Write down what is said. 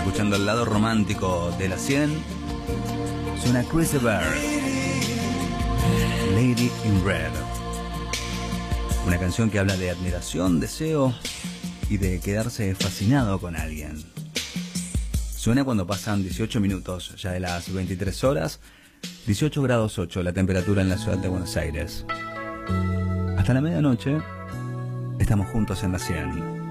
escuchando el lado romántico de la 100. Suena Chris Bear, Lady in Red. Una canción que habla de admiración, deseo y de quedarse fascinado con alguien. Suena cuando pasan 18 minutos ya de las 23 horas, 18 grados 8 la temperatura en la ciudad de Buenos Aires. Hasta la medianoche estamos juntos en la 100.